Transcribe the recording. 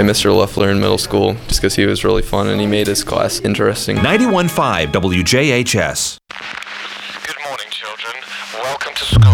Mr. Leffler in middle school, just because he was really fun and he made his class interesting. 91.5 WJHS. Good morning, children. Welcome to school.